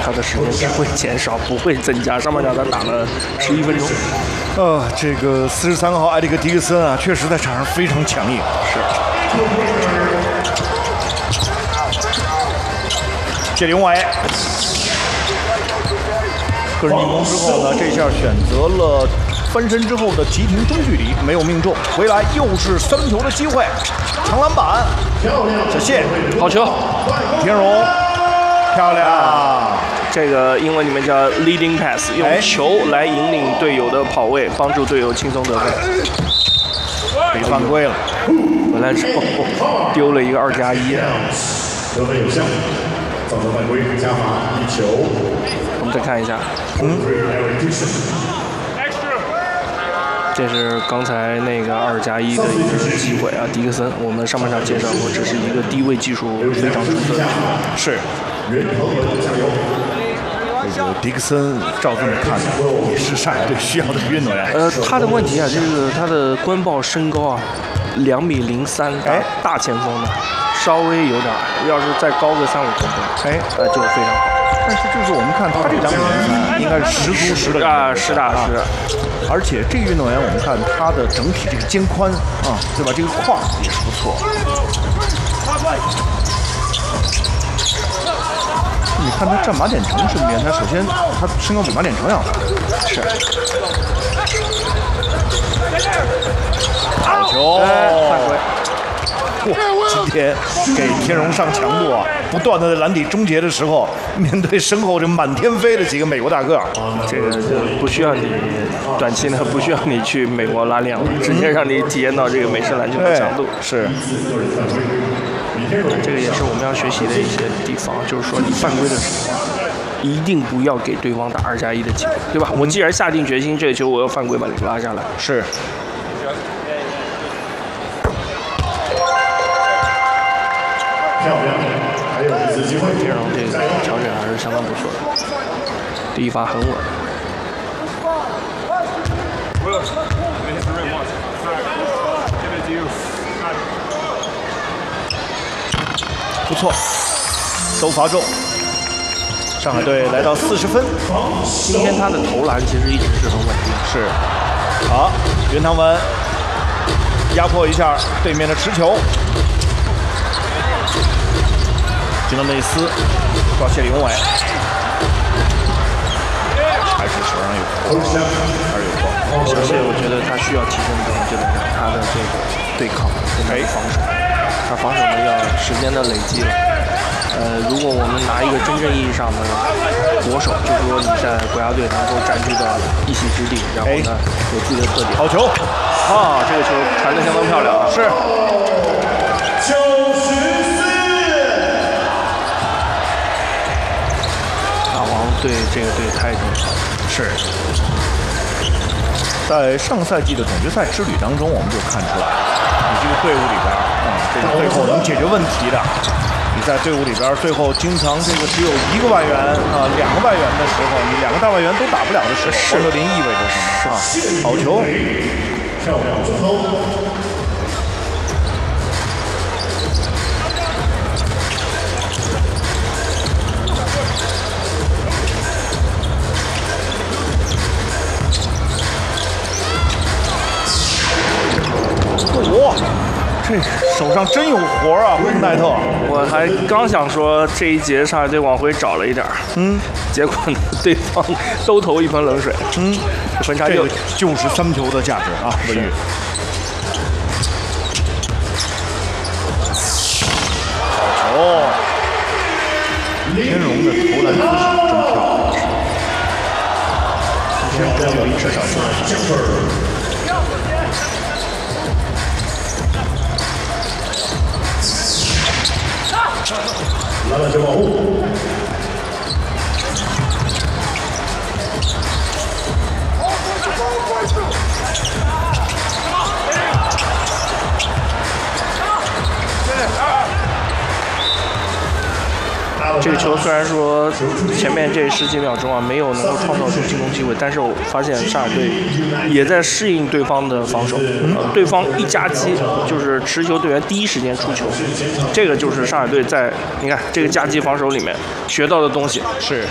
他的时间只会减少，不会增加。上半场他打了11分钟。 这个43号埃里克·迪克森啊，确实在场上非常强硬。 是。 谢林伟个人进攻之后呢，这下选择了翻身之后的急停中距离，没有命中。回来又是3球的机会，抢篮板，小谢， 好球， 田荣，漂亮。 这个英文里面叫 leading pass， 用球来引领队友的跑位，帮助队友轻松得分。 被犯规了， 回来之后丢了一个2+1。 得分有效，造成犯规，加罚1球。 我们再看一下，这是刚才那个2+1的一个机会啊，迪克森，我们上半场介绍过，这是一个低位技术非常出色的。 是。这个迪克森照这么看呢，也是上海队需要的运动员。 他的问题啊，这个他的官报身高啊，2.03米，大前锋的，稍微有点，要是再高个3-5公分，就非常好。 但是就是我们看他这2.03米，应该是10足10的啊，实打实。 而且这个运动员，我们看他的整体这个肩宽啊，对吧？这个胯也是不错。你看他站马典成身边，他首先他身高比马典成要大。 是。 好球！ 犯规。 哇，今天给天荣上强度啊，不断的在篮底终结的时候，面对身后这满天飞的几个美国大个儿， 这个就不需要你短期呢，不需要你去美国拉练了，直接让你体验到这个美式篮球的强度。 是。 这个也是我们要学习的一些地方，就是说你犯规的时候，一定不要给对方打2+1的机会，对吧？我既然下定决心，这个球我要犯规把你拉下来。 是。 漂亮，还有一次机会。 天荣这个调整还是相当不错的，第一发很稳。 不错，都罚中。上海队来到40分。 今天他的投篮其实一直是很稳定。 是。好，袁唐文压迫一下对面的持球。吉诺内斯抓谢林伟，还是手上有光，还是有光。 小谢，我觉得他需要提升的地方就在这儿，他的这个对抗跟他的防守。他防守呢要时间的累积了。如果我们拿一个真正意义上的国手，就是说你在国家队能够占据到一席之地，然后呢有自己的特点。 好球！ 啊，这个球传得相当漂亮啊！ 是。 大黄对这个队太重要了。 是。在上赛季的总决赛之旅当中，我们就看出来，你这个队伍里边这个最后能解决问题的，你在队伍里边最后经常这个只有1个外援啊，2个外援的时候，你2个大外援都打不了的时候，王哲林意味着什么啊？好球！ 漂亮中投。 哇，这手上真有活啊，温奈特！ 我还刚想说这一节上海队往回找了一点，结果呢对方都投一盆冷水，分差这个就是3球的价值啊，文宇。好球！天荣的投篮姿势真漂亮，今天中距离至少是篮板球保护。 这个球虽然说前面这10几秒钟啊没有能够创造出进攻机会，但是我发现上海队也在适应对方的防守。对方1夹击就是持球队员第一时间出球，这个就是上海队在你看这个夹击防守里面学到的东西。 是。